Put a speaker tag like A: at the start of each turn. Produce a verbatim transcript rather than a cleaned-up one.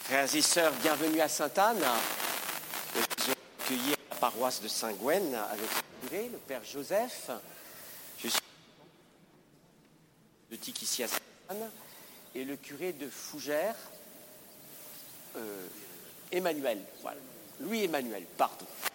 A: Frères et sœurs, bienvenue à Sainte-Anne. Je suis accueilli à la paroisse de Saint-Gwen avec le curé, le père Joseph. Je suis de Tic ici à Sainte-Anne et le curé de Fougères, euh, Emmanuel. Voilà. Louis Emmanuel, pardon.